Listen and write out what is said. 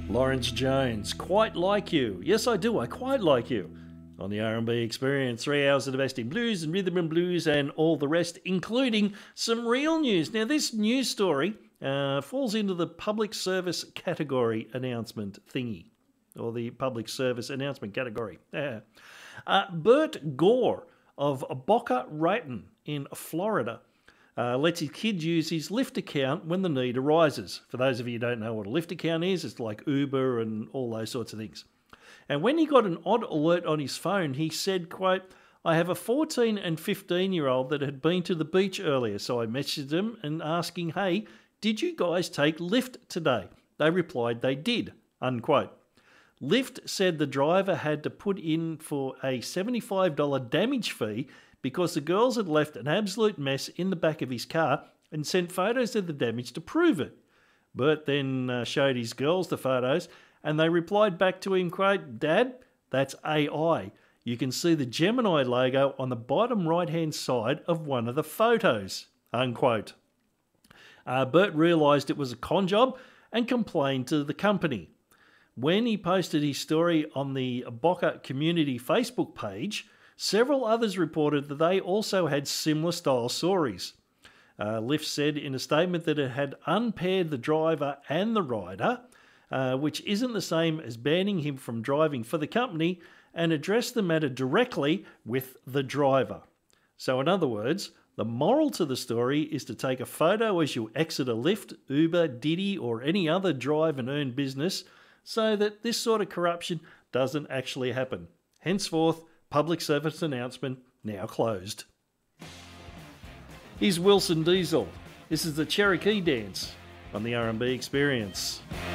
Lawrence Jones, Quite Like You. Yes, I do. I quite like you. On the R&B Experience, 3 hours of domestic blues and rhythm and blues and all the rest, including some real news. Now, this news story falls into the public service category announcement thingy, or the public service announcement category. Bert Gore of Boca Raton in Florida lets his kids use his Lyft account when the need arises. For those of you who don't know what a Lyft account is, it's like Uber and all those sorts of things. And when he got an odd alert on his phone, he said, quote, "I have a 14 and 15-year-old that had been to the beach earlier, so I messaged them and asking, hey, did you guys take Lyft today? They replied they did," unquote. Lyft said the driver had to put in for a $75 damage fee because the girls had left an absolute mess in the back of his car and sent photos of the damage to prove it. Bert then showed his girls the photos, and they replied back to him, quote, "Dad, that's AI. You can see the Gemini logo on the bottom right-hand side of one of the photos," unquote. Bert realised it was a con job and complained to the company. When he posted his story on the Boca community Facebook page, several others reported that they also had similar style stories. Lyft said in a statement that it had unpaired the driver and the rider, which isn't the same as banning him from driving for the company, and addressed the matter directly with the driver. So in other words, the moral to the story is to take a photo as you exit a Lyft, Uber, Diddy or any other drive and earn business so that this sort of corruption doesn't actually happen. Henceforth, public service announcement now closed. Here's Wilson Diesel. This is the Cherokee Dance on the R&B Experience.